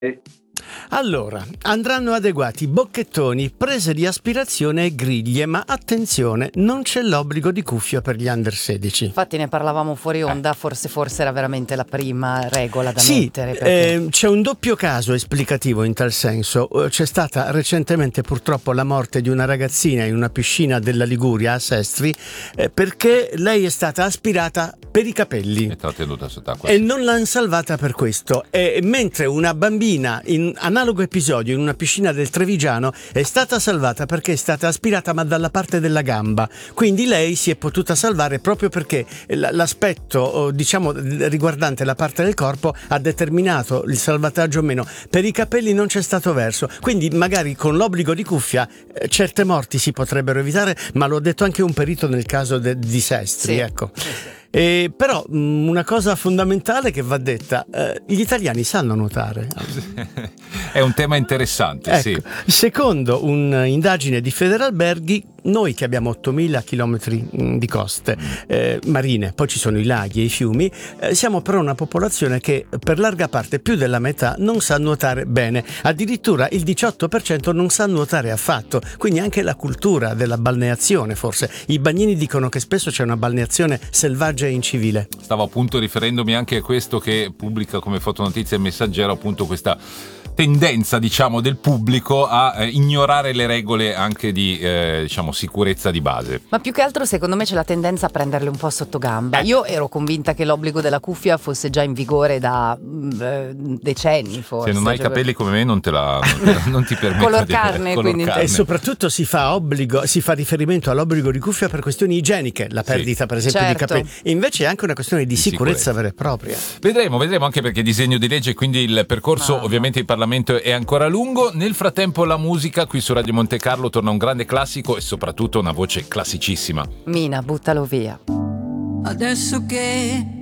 Allora, andranno adeguati bocchettoni, prese di aspirazione e griglie, ma attenzione, non c'è l'obbligo di cuffia per gli under 16. Infatti ne parlavamo fuori onda, forse era veramente la prima regola da mettere. Perché... c'è un doppio caso esplicativo in tal senso. C'è stata recentemente purtroppo la morte di una ragazzina in una piscina della Liguria a Sestri perché lei è stata aspirata per i capelli e trattenuta sott'acqua e non l'hanno salvata per questo, mentre una bambina in analogo episodio in una piscina del Trevigiano è stata salvata perché è stata aspirata ma dalla parte della gamba, quindi lei si è potuta salvare proprio perché l'aspetto diciamo riguardante la parte del corpo ha determinato il salvataggio o meno. Per i capelli non c'è stato verso, quindi magari con l'obbligo di cuffia certe morti si potrebbero evitare, ma l'ho detto anche un perito nel caso di Sestri, ecco. Però una cosa fondamentale che va detta, gli italiani sanno nuotare. È un tema interessante, ecco, sì. Secondo un'indagine di Federalberghi, noi che abbiamo 8.000 chilometri di coste marine, poi ci sono i laghi e i fiumi, siamo però una popolazione che per larga parte, più della metà, non sa nuotare bene. Addirittura il 18% non sa nuotare affatto, quindi anche la cultura della balneazione forse. I bagnini dicono che spesso c'è una balneazione selvaggia e incivile. Stavo appunto riferendomi anche a questo che pubblica come fotonotizia il Messaggero, appunto questa tendenza diciamo del pubblico a ignorare le regole anche di diciamo sicurezza di base. Ma più che altro secondo me c'è la tendenza a prenderle un po' sotto gamba. Io ero convinta che l'obbligo della cuffia fosse già in vigore da decenni forse. Se non hai i capelli come me non ti permette color carne, quindi e soprattutto si fa riferimento all'obbligo di cuffia per questioni igieniche, la perdita per esempio di capelli. Invece è anche una questione di sicurezza vera e propria. Vedremo anche perché disegno di legge, quindi il percorso ovviamente in Parlamento è ancora lungo. Nel frattempo la musica qui su Radio Monte Carlo torna un grande classico e soprattutto una voce classicissima. Mina, buttalo via. Adesso che